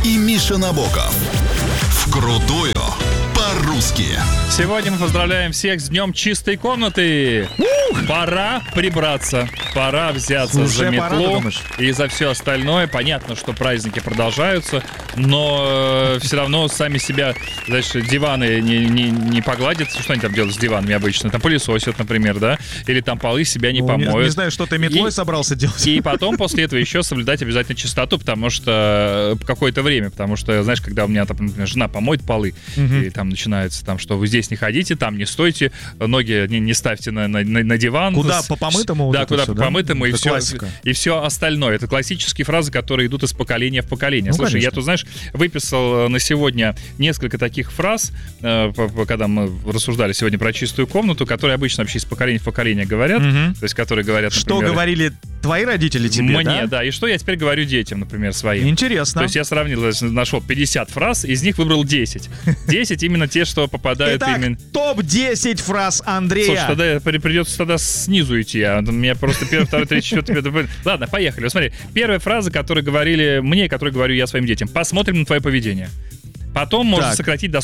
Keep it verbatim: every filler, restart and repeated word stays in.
и Миша Набоков. Вкрутую по-русски. Сегодня мы поздравляем всех с днем чистой комнаты. Пора прибраться, пора взяться Уже за метлу пора, и за все остальное. Понятно, что праздники продолжаются, но э, все равно сами себя, знаешь, диваны не, не, не погладят. Что они там делают с диванами обычно? Там пылесосят, например, да? Или там полы себя не Ну, помоют. Не, не знаю, что ты метлой И- собрался делать. И потом после этого еще соблюдать обязательно чистоту, потому что э, какое-то время, потому что, знаешь, когда у меня, там, например, жена помоет полы, и там начинается, там, что вы здесь не ходите, там не стойте, ноги не, не ставьте на, на, на на диван. Куда С- по помытому? Да, вот это куда всё, по помытому, и Это все, классика. и все остальное. Это классические фразы, которые идут из поколения в поколение. Ну, Слушай, конечно. я тут, знаешь, выписал на сегодня несколько таких фраз, э, по- по- когда мы рассуждали сегодня про чистую комнату, которые обычно вообще из поколения в поколение говорят, Мгм. то есть которые говорят, Что например, говорили твои родители тебе, мне, да? да? И что я теперь говорю детям, например, своим. Интересно. То есть я сравнил, то есть нашел пятьдесят фраз, из них выбрал десять. десять именно те, что попадают Итак, именно... топ десять фраз Андрея. Слушай, тогда при- придется тогда снизу идти. А у меня просто первый, второй, третий, четвертый, пятый. Ладно, поехали. Вот смотри, первая фраза, которую говорили мне, которую говорю я своим детям. Посмотрим на твое поведение. Потом можно Так. сократить до